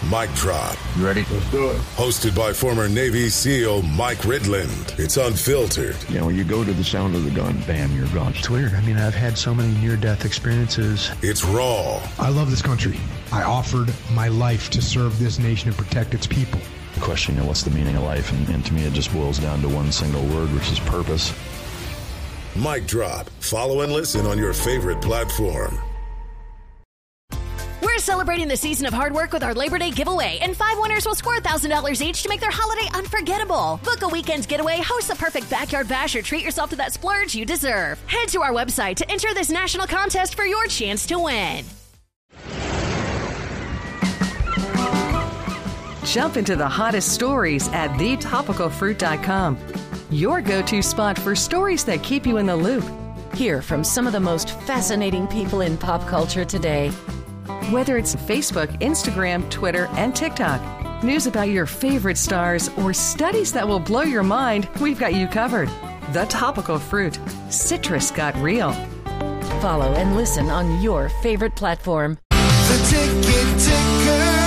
Mic Drop. You ready? Let's do it. Hosted by former Navy SEAL Mike Ridland. It's unfiltered. You know, when you go to the sound of the gun, bam, you're gone. It's weird. I mean, I've had so many near-death experiences. It's raw. I love this country. I offered my life to serve this nation and protect its people. Questioning what's the meaning of life, and to me it just boils down to one single word, which is purpose. Mic Drop. Follow and listen on your favorite platform. We're celebrating the season of hard work with our Labor Day giveaway, and 5 winners will score $1,000 each to make their holiday unforgettable. Book a weekend getaway, host the perfect backyard bash, or treat yourself to that splurge you deserve. Head to our website to enter this national contest for your chance to win. Jump into the hottest stories at thetopicalfruit.com. Your go-to spot for stories that keep you in the loop. Hear from some of the most fascinating people in pop culture today. Whether it's Facebook, Instagram, Twitter, and TikTok, news about your favorite stars, or studies that will blow your mind, we've got you covered. The Topical Fruit. Citrus got real. Follow and listen on your favorite platform. The Ticket Ticker.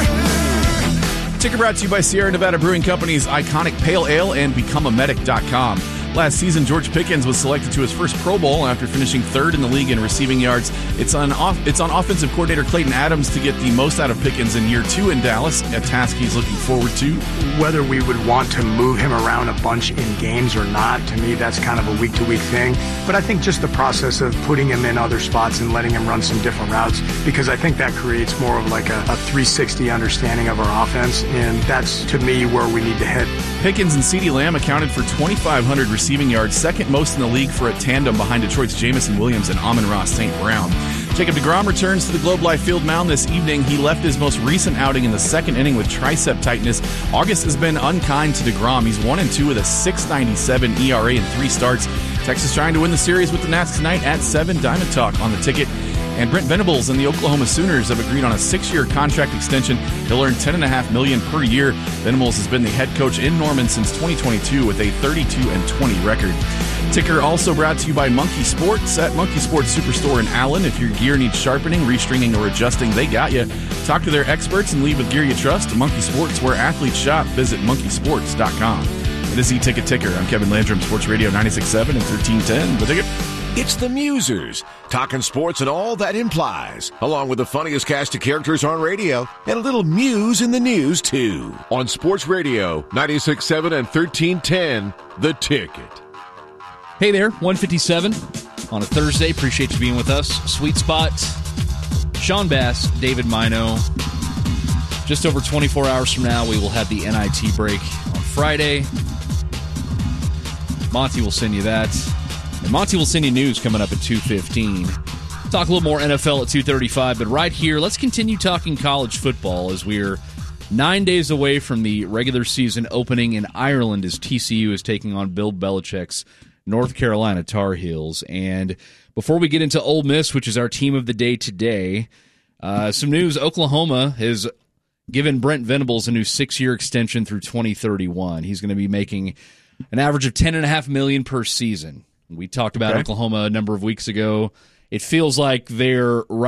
Ticker brought to you by Sierra Nevada Brewing Company's iconic Pale Ale and BecomeAmedic.com. Last season, George Pickens was selected to his first Pro Bowl after finishing third in the league in receiving yards. It's on offensive coordinator Clayton Adams to get the most out of Pickens in year 2 in Dallas, a task he's looking forward to. Whether we would want to move him around a bunch in games or not, to me, that's kind of a week-to-week thing. But I think just the process of putting him in other spots and letting him run some different routes, because I think that creates more of like a 360 understanding of our offense, and that's, to me, where we need to head. Pickens and CeeDee Lamb accounted for 2,500 receiving yards, second most in the league for a tandem behind Detroit's Jamison Williams and Amon-Ra St. Brown. Jacob deGrom returns to the Globe Life Field mound this evening. He left his most recent outing in the second inning with tricep tightness. August has been unkind to deGrom. He's 1-2 with a 6.97 ERA in 3 starts. Texas trying to win the series with the Nats tonight at 7. Diamond Talk on the Ticket. And Brent Venables and the Oklahoma Sooners have agreed on a 6-year contract extension. He'll earn $10.5 million per year. Venables has been the head coach in Norman since 2022 with a 32-20 record. Ticker also brought to you by Monkey Sports at Monkey Sports Superstore in Allen. If your gear needs sharpening, restringing, or adjusting, they got you. Talk to their experts and leave with gear you trust. Monkey Sports, where athletes shop. Visit monkeysports.com. It is the Ticket Ticker. I'm Kevin Landrum, Sports Radio 96.7 and 1310. The Ticket. It's the Musers, talking sports and all that implies, along with the funniest cast of characters on radio, and a little Muse in the news, too. On Sports Radio 96.7 and 1310, The Ticket. Hey there, 157 on a Thursday. Appreciate you being with us. Sweet Spot, Sean Bass, David Mino. Just over 24 hours from now, we will have the NIT break on Friday. Monty will send you that. And Monty will send you news coming up at 2:15. Talk a little more NFL at 2:35, but right here, let's continue talking college football as we're 9 days away from the regular season opening in Ireland as TCU is taking on Bill Belichick's North Carolina Tar Heels. And before we get into Ole Miss, which is our team of the day today, some news. Oklahoma has given Brent Venables a new 6-year extension through 2031. He's going to be making an average of $10.5 million per season. We talked about Oklahoma a number of weeks ago. It feels like they're